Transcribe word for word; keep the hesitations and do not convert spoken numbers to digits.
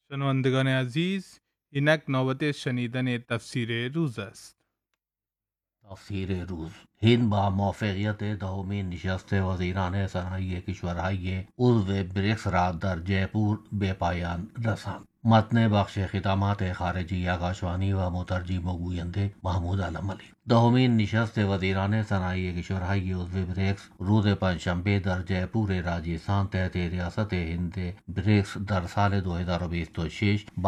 شنوندگان عزیز، اینک نوبت شنیدن تفسیر روز است. تفسیر روز هند با موافقیت دهمین نشست وزیران صنایع کشورهای عضو بریکس را در جیپور به پایان رساند. متن بخش خدمات خارجی آکاشوانی و مترجم و گوینده محمود علم علی. دهمین نشست وزیران صنایع کشورهای عضو بریکس روز پنجشنبه در جیپور راجستان تحت ریاست هند بریکس در سال دو هزار و بیست و شش